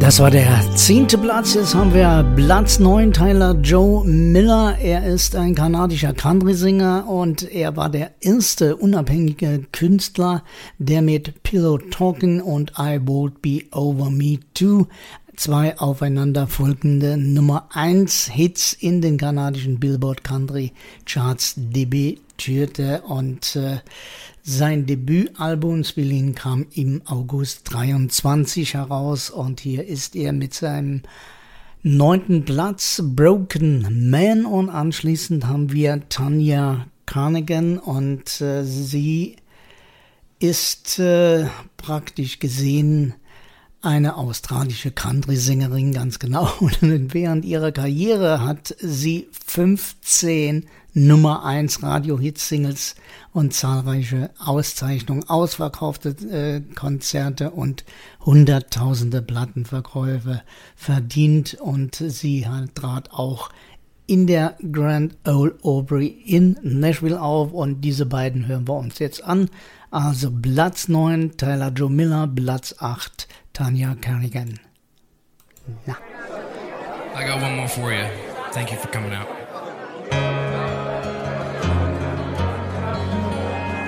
Das war der 10. Platz. Jetzt haben wir Platz 9, Tyler Joe Miller. Er ist ein kanadischer Country-Singer und er war der erste unabhängige Künstler, der mit Pillow Talkin' und I Won't Be Over Me Too 2 aufeinanderfolgende Nummer 1 Hits in den kanadischen Billboard Country Charts debütierte und sein Debütalbum Spillin kam im August 23 heraus und hier ist er mit seinem 9. Platz Broken Man und anschließend haben wir Tanya Carnigan und sie ist praktisch gesehen eine australische Country-Sängerin, ganz genau. Und während ihrer Karriere hat sie 15 Nummer 1 Radio-Hit-Singles und zahlreiche Auszeichnungen, ausverkaufte Konzerte und hunderttausende Plattenverkäufe verdient. Und sie trat auch in der Grand Ole Opry in Nashville auf. Und diese beiden hören wir uns jetzt an. Also Platz 9, Tyler Joe Miller, Platz 8, Tanya Carnigan. Na. I got one more for you. Thank you for coming out.